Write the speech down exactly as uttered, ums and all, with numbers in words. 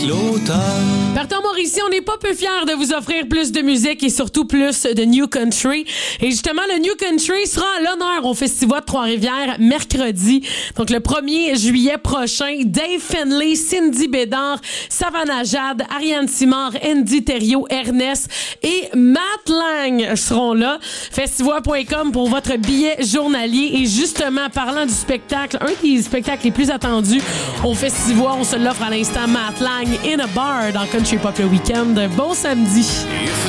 L'automne. Partons Mauricie, on n'est pas peu fiers de vous offrir plus de musique et surtout plus de New Country. Et justement, le New Country sera à l'honneur au Festival de Trois-Rivières mercredi. Donc le premier juillet prochain, Dave Finlay, Cindy Bédard, Savannah Jade, Ariane Simard, Andy Thériault, Ernest et Matt Lang seront là. Festival point com pour votre billet journalier. Et justement, parlant du spectacle, un des spectacles les plus attendus au festival, on se l'offre à l'instant, Matt Lang in a bar dans Country Pop le week-end. Bon samedi.